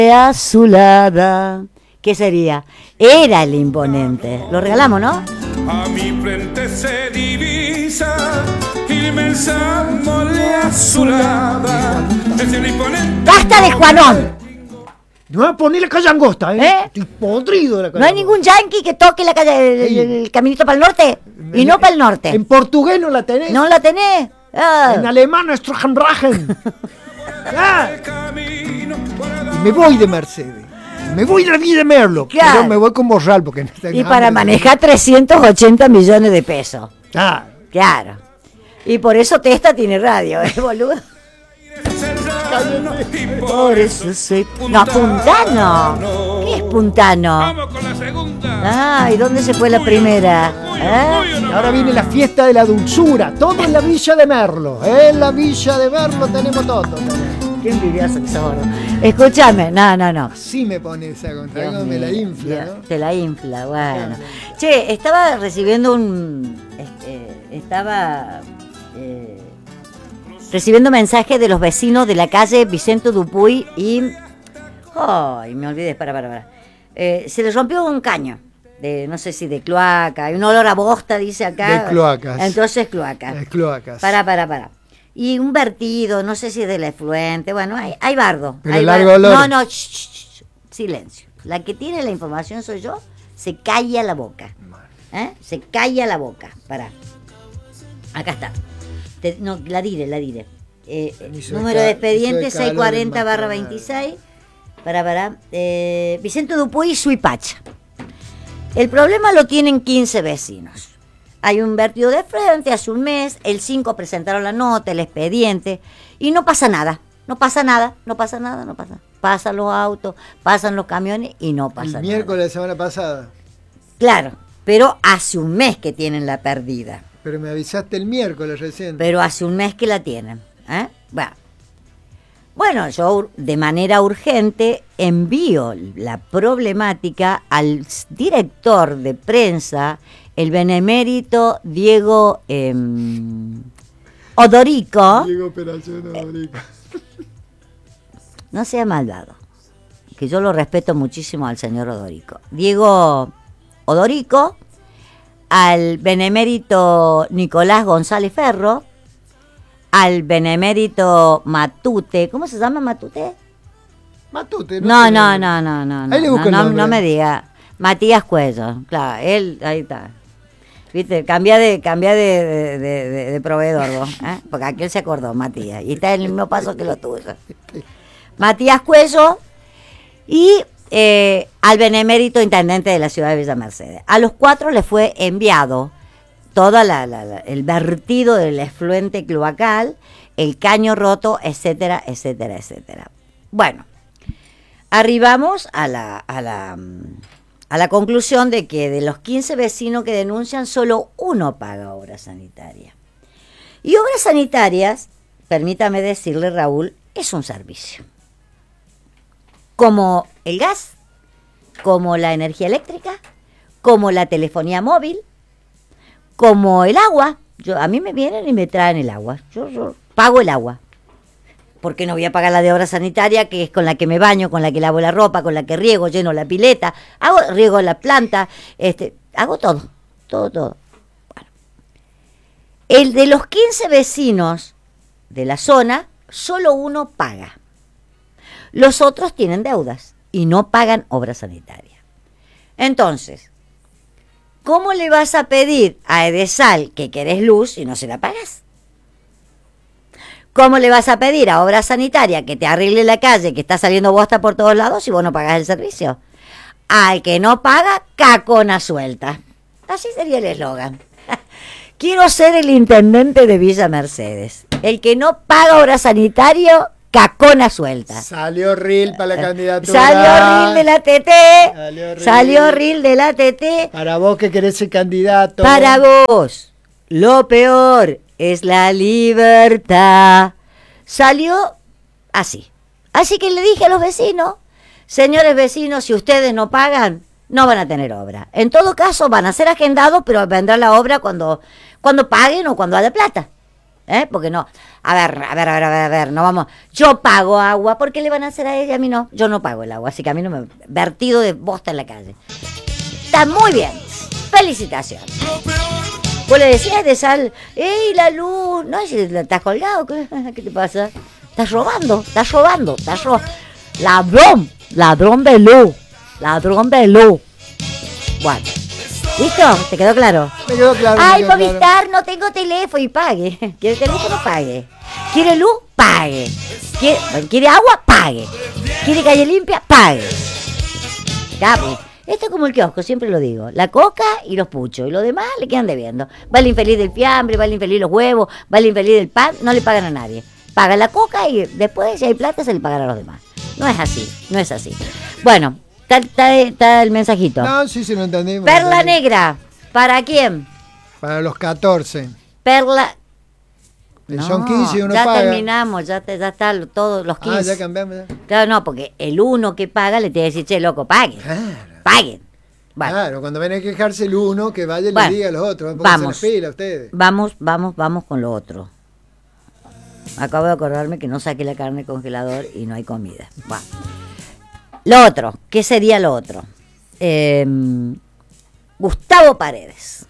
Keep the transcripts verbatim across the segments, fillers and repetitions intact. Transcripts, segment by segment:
Azulada. ¿Qué sería? Era el imponente. Lo regalamos, ¿no? A mi frente se divisa inmensa mole azulada. Es el imponente. ¡Basta de Juanón! No voy a poner la calle Angosta, ¿eh? ¿Eh? Estoy podrido de la calle ¿No hay Angosta. ningún yanqui que toque la calle, el, el- el caminito para el norte? Y no para el norte. En portugués no la tenés. ¿No la tenés? Ah. En alemán es Strohenrachen. Ah, camino para y me voy de Mercedes. Me voy de la vida de Merlo. Claro. Pero me voy con Borral porque no tengo Y para hambre. manejar trescientos ochenta millones de pesos. Ah, Claro. Y por eso Testa tiene radio, ¿eh, boludo? cerrarnos y Por eso soy... No, puntano. ¿Qué es puntano? Vamos con la segunda. Ah, ¿y dónde se fue la primera? ¿Eh? y ahora viene la fiesta de la dulzura. Todo en la villa de Merlo. En la villa de Merlo tenemos todo. Qué envidioso que sos, gordo. Escúchame, no, no, no. Así me pone esa contra. Dios Me la mío, infla, Dios, ¿no? Te la infla, bueno. Che, estaba recibiendo un... este, estaba... eh, recibiendo mensajes de los vecinos de la calle Vicente Dupuy y... Ay, me olvidé, para, para, para. Eh, se les rompió un caño, de no sé si de cloaca, hay un olor a bosta, dice acá. De cloacas. Entonces cloaca. Las cloacas. Para, para, para. Y un vertido, no sé si es del efluente, bueno, hay, hay bardo. Pero hay largo bar- olor. No, no, sh, sh, sh, silencio. La que tiene la información soy yo, se calla la boca. ¿Eh? Se calla la boca. Para. Acá está. Te- no, la diré, la diré. Eh, Me hizo número ca- de expediente hizo de calor seiscientos cuarenta el barra maternal. veintiséis. Para, para. Eh, Vicente Dupuy y Suipacha. El problema lo tienen quince vecinos. Hay un vertido de frente hace un mes, el cinco presentaron la nota, el expediente, y no pasa nada, no pasa nada, no pasa nada, no pasa nada. Pasan los autos, pasan los camiones y no pasa El nada. miércoles de la semana pasada. Claro, pero hace un mes que tienen la perdida, Pero me avisaste el miércoles recién. pero hace un mes que la tienen. ¿eh? Bueno. Bueno, yo de manera urgente envío la problemática al director de prensa, el benemérito Diego eh, Odorico. Diego Operación Odorico. No sea malvado, que yo lo respeto muchísimo al señor Odorico. Diego Odorico, al benemérito Nicolás González Ferro, al benemérito Matute. ¿Cómo se llama Matute? Matute. No, tiene- no, no, no, no, no, Ahí le busco no, el no, nombre. no me diga. Matías Cuello, claro, él, ahí está. Viste, cambia de, cambia de, de, de- de- de proveedor vos, ¿eh? Porque aquel se acordó, Matías, y está en el mismo paso que lo tuyo. Matías Cuello y eh, al benemérito intendente de la ciudad de Villa Mercedes. A los cuatro les fue enviado todo la, la- la- el vertido del efluente cloacal, el caño roto, etcétera, etcétera, etcétera. Bueno, arribamos a la, a la, mm, a la conclusión de que de los quince vecinos que denuncian, solo uno paga obra sanitaria. Y obras sanitarias, permítame decirle, Raúl, es un servicio. Como el gas, como la energía eléctrica, como la telefonía móvil, como el agua. Yo, a mí me vienen y me traen el agua. Yo, yo pago el agua. Porque no voy a pagar la de obra sanitaria, que es con la que me baño, con la que lavo la ropa, con la que riego, lleno la pileta, hago, riego la planta, este, hago todo, todo, todo. Bueno. El de los quince vecinos de la zona, solo uno paga. Los otros tienen deudas y no pagan obra sanitaria. Entonces, ¿cómo le vas a pedir a Edesal que querés luz si no se la pagas? ¿Cómo le vas a pedir a obra sanitaria que te arregle la calle, que está saliendo bosta por todos lados, si vos no pagás el servicio? Al que no paga, cacona suelta. Así sería el eslogan. Quiero ser el intendente de Villa Mercedes. El que no paga obra sanitario, cacona suelta. Salió Ril para la candidatura. Salió Ril de la T T. Salió Ril. Salió Ril de la T T. Para vos que querés ser candidato. Para vos, lo peor es la libertad. Salió así. Así que le dije a los vecinos, señores vecinos, si ustedes no pagan, no van a tener obra. En todo caso, van a ser agendados, pero vendrá la obra cuando, cuando paguen o cuando haya plata. ¿eh? Porque no, a ver, a ver, a ver, a ver, a ver, no vamos, yo pago agua, ¿por qué le van a hacer a ella? A mí no, yo no pago el agua, así que a mí no me, vertido de bosta en la calle. Está muy bien, felicitaciones. Vos le decías de sal, ¡ey, la luz! No, si estás colgado, ¿qué, ¿qué te pasa? Estás robando, estás robando, estás robando. Ladrón, ladrón de luz, ladrón de luz. Bueno, ¿listo? ¿Te quedó claro? Me quedó claro. Ay, me quedó Movistar, claro. no tengo teléfono y pague. ¿Quiere teléfono? Pague. ¿Quiere luz? Pague. ¿Quiere, ¿quiere agua? Pague. ¿Quiere calle limpia? Pague. Ya, pues. Esto es como el kiosco, siempre lo digo. La coca y los puchos. Y los demás le quedan debiendo. Va el infeliz del fiambre, va el infeliz los huevos, va el infeliz del pan. No le pagan a nadie. Pagan la coca y después, si hay plata, se le pagan a los demás. No es así, no es así. Bueno, está, está, está el mensajito. No, sí, sí, lo entendimos. Perla lo entendimos. negra. ¿Para quién? Para los catorce. Perla... Son quince y uno ya paga. terminamos, ya, te, ya está todos los quince. Ah, ya cambiamos. Ya. Claro, no, porque el uno que paga le tiene que decir, che, loco, paguen. Claro. Paguen. Bueno, Claro, cuando ven a quejarse el uno, que vaya y Bueno, le diga a los otros. Pónganse vamos. las pilas ustedes. vamos, vamos, vamos con lo otro. Acabo de acordarme que no saqué la carne del congelador y no hay comida. Bueno. Lo otro, ¿qué sería lo otro? Eh, Gustavo Paredes.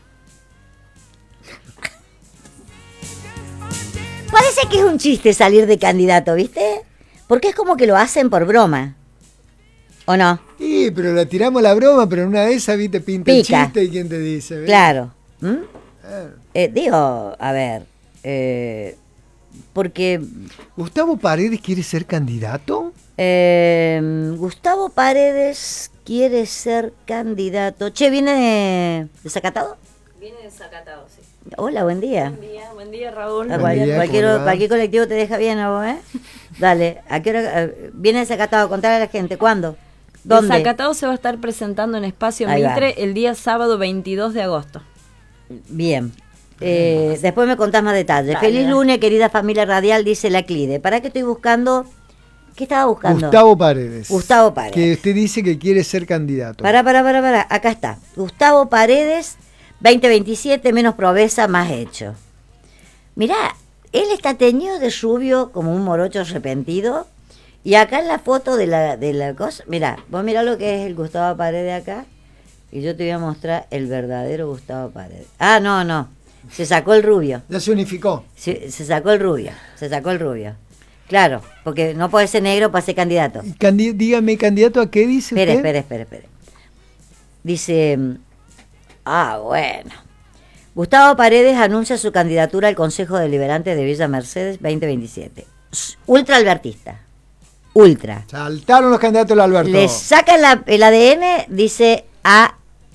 Parece que es un chiste salir de candidato, ¿viste? Porque es como que lo hacen por broma. ¿O no? Sí, pero la tiramos la broma, pero en una de esas, viste, pinta Pica. el chiste y quién te dice. ¿ves? Claro. ¿Mm? Claro. Eh, digo, a ver, eh, porque ¿Gustavo Paredes quiere ser candidato? eh, Gustavo Paredes quiere ser candidato. Che, ¿viene de, de Zacatado? Viene de Zacatado, sí. Hola, buen día. Buen día, buen día, Raúl. A Buen cual- día, cualquier, ¿cómo le va? cualquier colectivo te deja bien a vos, ¿eh? Dale, ¿a qué hora eh, viene de Zacatado? Contale a la gente, ¿cuándo? ¿Dónde? El Zacatado se va a estar presentando en Espacio Ahí va. Mitre el día sábado veintidós de agosto. Bien. Eh, después me contás más detalles. Dale, Feliz dale. lunes, querida familia radial, dice la Clide. ¿Para qué estoy buscando? ¿Qué estaba buscando? Gustavo Paredes. Gustavo Paredes. Que usted dice que quiere ser candidato. Pará, pará, pará, pará. Acá está. Gustavo Paredes, veinte veintisiete, menos proveza, más hecho. Mirá, él está teñido de rubio como un morocho arrepentido. Y acá en la foto de la, de la cosa, mirá, vos mirá lo que es el Gustavo Paredes acá. Y yo te voy a mostrar el verdadero Gustavo Paredes. Ah, no, no. Se sacó el rubio. Ya se unificó. Se, se sacó el rubio. Se sacó el rubio. Claro, porque no puede ser negro para ser candidato. Y candi- dígame, candidato, ¿a qué dice Espere, usted? espere, espere, espere. Dice, ah, bueno. Gustavo Paredes anuncia su candidatura al Consejo Deliberante de Villa Mercedes veinte veintisiete. S- Ultra albertista. Ultra. Saltaron los candidatos del Alberto. Le sacan la- el A D N, dice A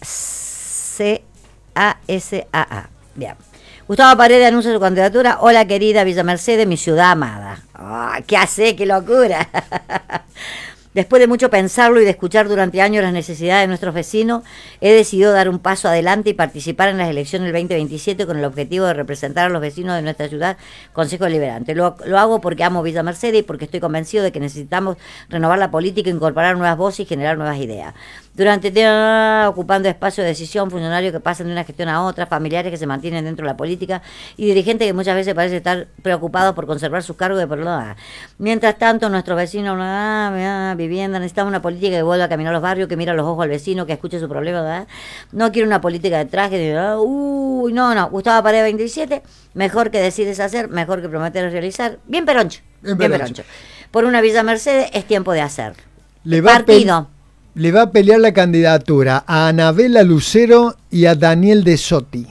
C A S A A. Bien. Gustavo Paredes anuncia su candidatura. Hola, querida Villa Mercedes, mi ciudad amada. Ah, ¿qué hace? ¡Qué locura! Después de mucho pensarlo y de escuchar durante años las necesidades de nuestros vecinos, he decidido dar un paso adelante y participar en las elecciones del veinte veintisiete con el objetivo de representar a los vecinos de nuestra ciudad, Consejo Deliberante. Lo, lo hago porque amo Villa Mercedes y porque estoy convencido de que necesitamos renovar la política, incorporar nuevas voces y generar nuevas ideas. Durante tiempo ocupando espacio de decisión, funcionarios que pasan de una gestión a otra, familiares que se mantienen dentro de la política y dirigentes que muchas veces parecen estar preocupados por conservar sus cargos de por nada. Mientras tanto, nuestros vecinos, ah, ah, vivienda, necesitamos una política que vuelva a caminar a los barrios, que mire a los ojos al vecino, que escuche su problema, ¿verdad? No quiero una política de traje, de, ah, uy, no, no, Gustavo Paredes veintisiete, mejor que decir es hacer, mejor que prometer es realizar. Bien peroncho, Bien bien, peroncho. peroncho. Por una Villa Mercedes es tiempo de hacer. Le va, a pe- Partido. le va a pelear la candidatura a Anabela Lucero y a Daniel De Sotti.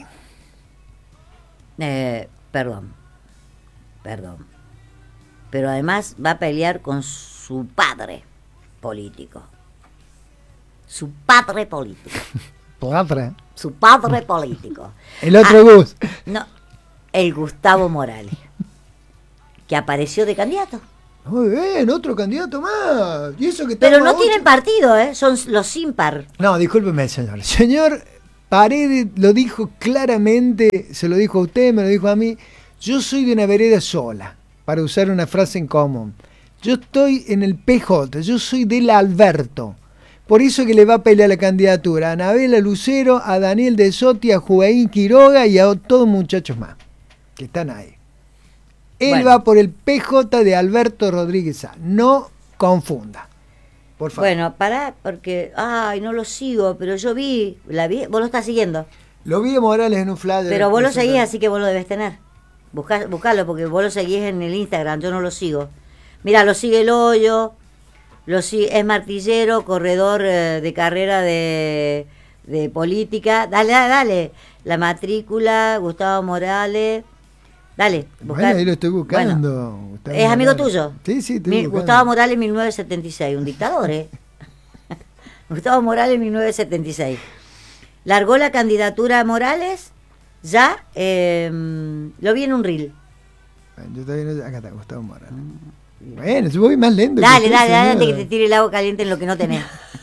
Eh, perdón, perdón. Pero además va a pelear con su padre político. Su padre político. Platra. Su padre político. El otro Ah, Gus. No, el Gustavo Morales, que apareció de candidato. Muy bien, otro candidato más. Y eso que Pero estamos no a tienen ocho. partido, ¿eh? Son los impar. No, discúlpeme, señor. Señor Paredes lo dijo claramente, se lo dijo a usted, me lo dijo a mí. Yo soy de una vereda sola, para usar una frase en común. Yo estoy en el P J, yo soy del Alberto. Por eso que le va a pelear la candidatura a Anabela Lucero, a Daniel De Sotti, a Jugaín Quiroga y a todos muchachos más que están ahí. Él Bueno. va por el P J de Alberto Rodríguez Sá. No confunda. Por favor. Bueno, pará, porque, ay, no lo sigo, pero yo vi, la vi, vos lo estás siguiendo. Lo vi a Morales en un flyer. Pero vos lo seguís, presentando. así que vos lo debes tener. Buscá, buscalo, porque vos lo seguís en el Instagram, yo no lo sigo. Mira, lo sigue el Hoyo, lo sigue, es martillero, corredor eh, de carrera de, de política. Dale, dale, dale. La matrícula, Gustavo Morales. Dale, buscá. Bueno, ahí lo estoy buscando. Bueno, Gustavo ¿es amigo Morales. tuyo? Sí, sí, estoy Mi- buscando. Gustavo Morales, mil novecientos setenta y seis, un dictador, ¿eh? Gustavo Morales, mil novecientos setenta y seis. Largó la candidatura a Morales, ya eh, lo vi en un reel. Bueno, yo todavía no. Acá está Gustavo Morales. Bueno, yo voy más lento. que Dale, usted, dale, dale, antes que señora. te tire el agua caliente en lo que no tenés.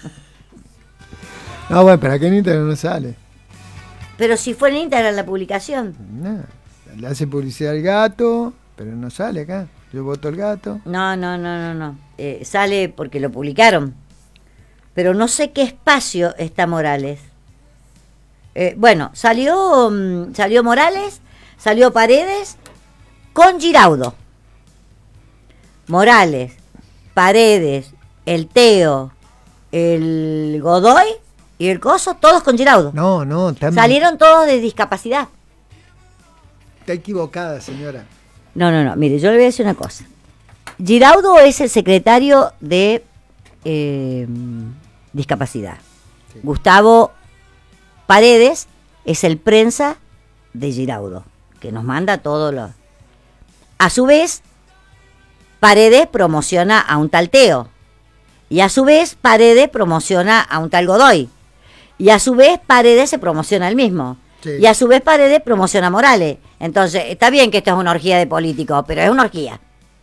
No, bueno, pero acá en Instagram no sale. Pero si fue en Instagram la publicación. No, le hace publicidad al gato, pero no sale acá. Yo voto al gato. No, no, no, no, no. Eh, sale porque lo publicaron. Pero no sé qué espacio está Morales. Eh, bueno, salió, mm, salió Morales, salió Paredes con Giraudo. Morales, Paredes, el Teo, el Godoy y el Coso, todos con Giraudo. No, no, está, Salieron todos de discapacidad. está equivocada, señora. No, no, no. Mire, yo le voy a decir una cosa. Giraudo es el secretario de eh, discapacidad. Sí. Gustavo Paredes es el prensa de Giraudo, que nos manda todo lo... A su vez, Paredes promociona a un tal Teo. Y a su vez, Paredes promociona a un tal Godoy. Y a su vez, Paredes se promociona él mismo. Sí. Y a su vez, Paredes promociona a Morales. Entonces, está bien que esto es una orgía de políticos, pero es una orgía.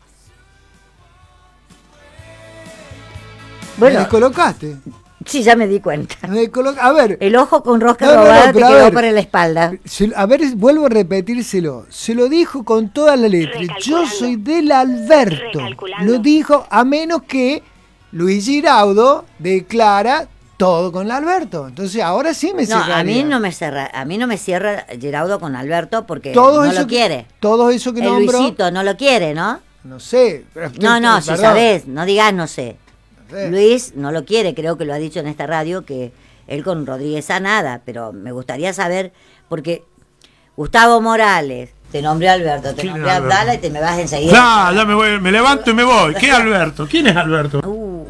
Me Bueno, descolocaste. sí, ya me di cuenta. Me descoloca- A ver, El ojo con rosca No, no, no, robada te pero a quedó ver. por la espalda. se- a ver, vuelvo a repetírselo. Se lo dijo con toda la letra. Yo soy del Alberto. Recalculando. Lo dijo a menos que Luis Giraudo declara todo con Alberto. Entonces ahora sí me No, cerraría. a mí no me cierra, a mí no me cierra Giraudo con Alberto porque Todo no eso lo que- quiere. Todo eso que El nombró. Luisito no lo quiere, ¿no? No sé. pero- No, no, si perdón, sabés, no digas no sé. no sé. Luis no lo quiere, creo que lo ha dicho en esta radio, que él con Rodríguez a nada, pero me gustaría saber, porque Gustavo Morales, te nombré Alberto, te ¿Quién nombré es Alberto? Abdala y te me vas enseguida. Ya, ya me voy, me levanto y me voy. ¿Qué Alberto? ¿Quién es Alberto? Uh.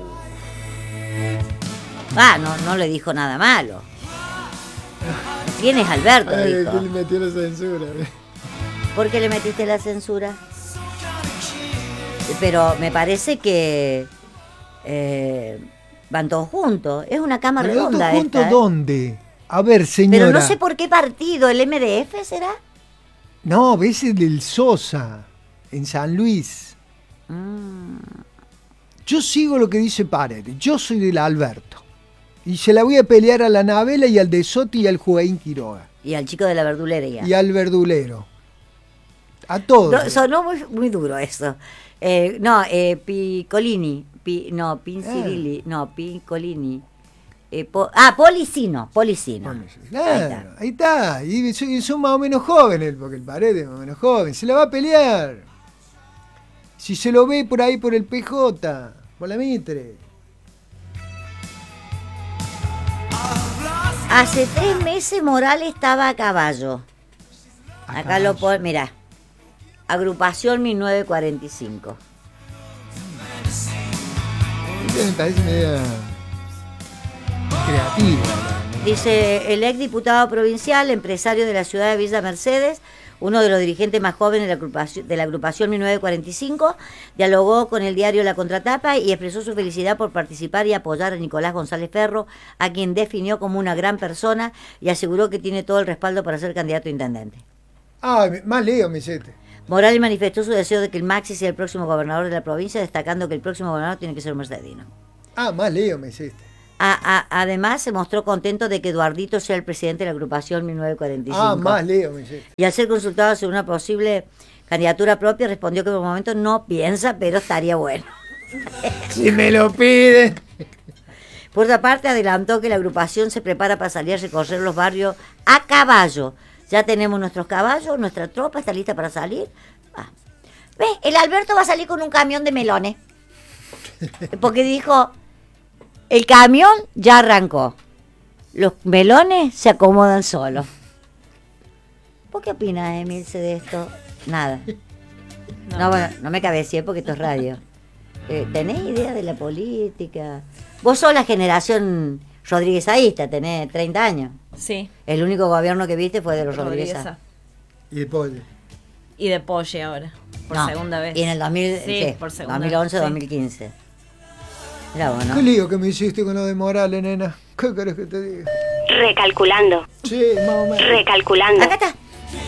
Ah, no, no le dijo nada malo. ¿Quién es Alberto? Ay, Dijo. que le metió la censura. ¿Por qué le metiste la censura? Pero me parece que eh, van todos juntos. Es una cama ¿Pero redonda estos juntos esta, ¿eh? dónde? A ver, señora. Pero no sé por qué partido, ¿el M D F será? No, ves el del Sosa, en San Luis. Mm. Yo sigo lo que dice Paredes. Yo soy del Alberto. Y se la voy a pelear a la Navela y al de Sotti y al Jugaín Quiroga. Y al chico de la verdulería. Y al Verdulero. A todos. No, sonó muy, muy duro eso. Eh, no, eh, Piccolini. Pi- no, Pincirilli. No, Piccolini. Eh, po- ah, Policino. Policino. Claro, Ahí está. ahí está. Y son, y son más o menos jóvenes, porque el Paredes es más o menos joven. Se la va a pelear. Si se lo ve por ahí por el P J, por la Mitre. Hace tres meses Morales estaba a caballo. A Acá lo caballo. pone, mirá. Agrupación mil novecientos cuarenta y cinco. Este me parece media creativa. ¿no? Dice el exdiputado provincial, empresario de la ciudad de Villa Mercedes, uno de los dirigentes más jóvenes de la agrupación, de la agrupación mil novecientos cuarenta y cinco, dialogó con el diario La Contratapa y expresó su felicidad por participar y apoyar a Nicolás González Ferro, a quien definió como una gran persona y aseguró que tiene todo el respaldo para ser candidato a intendente. Ah, más leo, me dice. Morales manifestó su deseo de que el Maxi sea el próximo gobernador de la provincia, destacando que el próximo gobernador tiene que ser un mercedino. Ah, más leo, me dice. A- a- además, se mostró contento de que Eduardito sea el presidente de la agrupación mil novecientos cuarenta y cinco. Ah, más leo, me dice. Y al ser consultado sobre una posible candidatura propia, respondió que por el momento no piensa, pero estaría bueno. Si me lo pide. Por otra parte, adelantó que la agrupación se prepara para salir a recorrer los barrios a caballo. Ya tenemos nuestros caballos, nuestra tropa está lista para salir. Ah. ¿ves? El Alberto va a salir con un camión de melones. Porque dijo, el camión ya arrancó. Los melones se acomodan solos. ¿Vos qué opinas, Emilce, de esto? Nada. No, no bueno, no me cabeceé porque esto es radio. Eh, ¿Tenés idea de la política? Vos sos la generación rodriguezaísta, tenés treinta años. Sí. El único gobierno que viste fue de los Rodríguez. Rodríguez. Y después. Y de Polle ahora, por No, segunda vez. Y en el dos mil, Sí, sí, por segunda dos mil once, vez, sí. dos mil quince. Era bueno. Qué lío que me hiciste con lo de Morales, nena. ¿Qué querés que te diga? Recalculando. Sí, más o menos. Recalculando. Acá está.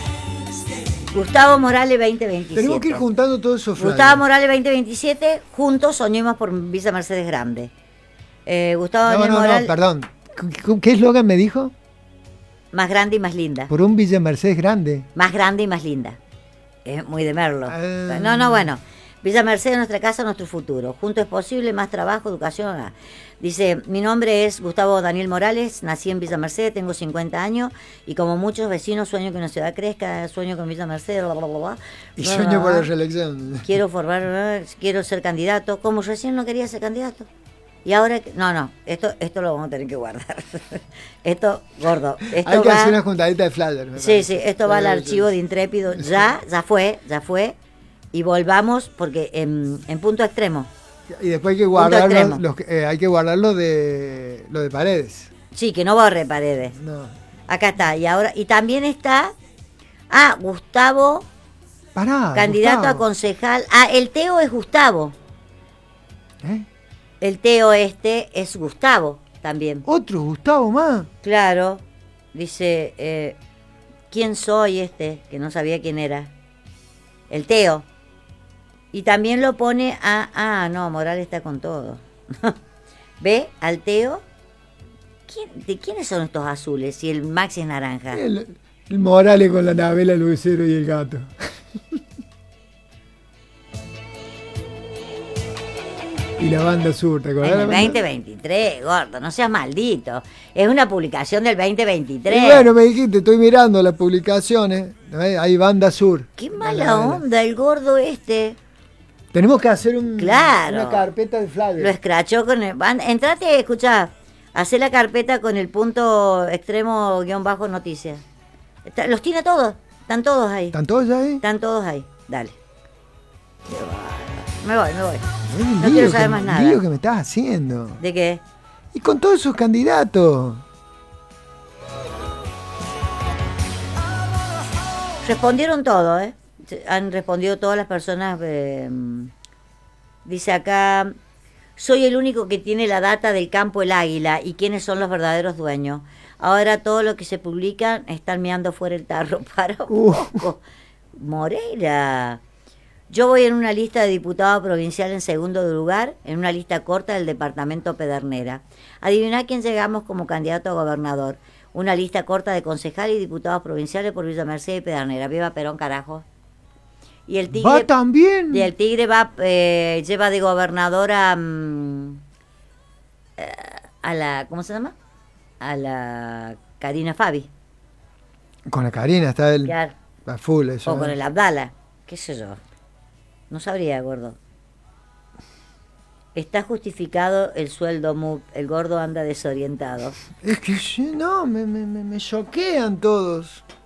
Gustavo Morales veinte veintisiete. Tenemos que ir juntando todo eso. Gustavo Morales veinte veintisiete, juntos soñemos por Villa Mercedes Grande. Eh, Gustavo No, Daniel no, Morales, no, perdón. ¿Qué- ¿Qué eslogan me dijo? más grande y más linda. Por un Villa Mercedes grande. Más grande y más linda. Es muy de Merlo. Ah. No, no, bueno. Villa Mercedes, nuestra casa, nuestro futuro. Junto es posible, más trabajo, educación. ah. Dice, mi nombre es Gustavo Daniel Morales, nací en Villa Mercedes, tengo cincuenta años y como muchos vecinos sueño que una ciudad crezca, sueño con Villa Mercedes, bla, bla, bla, bla. Y Bla, sueño bla, por la bla. reelección. Quiero formar, eh, quiero ser candidato, como recién no quería ser candidato. Y ahora, que- no, no, esto esto lo vamos a tener que guardar. Esto, gordo, esto Hay que va, hacer una juntadita de flyer. me sí, parece. sí, esto va al Sí, archivo sí. de Intrépido, ya, ya fue, ya fue, y volvamos, porque en, en punto extremo, Y después hay que Punto guardar extremo. los, los que- eh, hay que guardar lo de lo de Paredes. sí, que no borre Paredes. No. Acá está, y ahora, y también está, ah, Gustavo, Pará. candidato a Gustavo. concejal, ah, el Teo es Gustavo, ¿Eh? el Teo este es Gustavo también. Otro Gustavo más. Claro, dice, eh, ¿quién soy este? Que no sabía quién era. El Teo. Y también lo pone a... Ah, no, Morales está con todo. ¿Ve? Al Teo. ¿Quién- ¿De quiénes son estos azules? Si el Maxi es naranja. El, el Morales con la Nabela, el Lucero y el gato. Y la banda sur, ¿te acordás? En la el banda? veinte veintitrés, gordo, no seas maldito. Es una publicación del veinte veintitrés. Y bueno, me dijiste, estoy mirando las publicaciones. ¿eh? Hay banda sur. Qué La mala Nabela. onda el gordo este. Tenemos que hacer un, Claro. una carpeta de flyer. Lo escrachó con el... van- Entrate, escuchá, hacé la carpeta con el punto extremo guión bajo noticias. Está- los tiene todos, están todos ahí. ¿Están todos ya ahí? Están todos ahí, dale. Me voy, me voy. Ay, el No lío quiero que- saber más el nada. lío que me estás haciendo. ¿De qué? Y con todos esos candidatos. Respondieron todo, ¿eh? Se- Han respondido todas las personas. eh, dice acá, soy el único que tiene la data del campo El Águila y quiénes son los verdaderos dueños. Ahora todo lo que se publica están meando fuera el tarro. Para un Uh. poco. Moreira. Yo voy en una lista de diputado provincial en segundo lugar, en una lista corta del departamento Pedernera. Adiviná quién llegamos como candidato a gobernador. Una lista corta de concejales y diputados provinciales por Villa Mercedes y Pedernera. Viva Perón, carajo. Y el tigre, ¿Va también? y el tigre va, eh, lleva de gobernadora mm, eh, a la, ¿cómo se llama? A la Karina Fabi. Con la Karina está el... Claro. A full eso. O con ¿eh? el Abdala, qué sé yo. No sabría, gordo. Está justificado el sueldo M U P. El gordo anda desorientado. Es que sí, no, me, me, me, me choquean todos.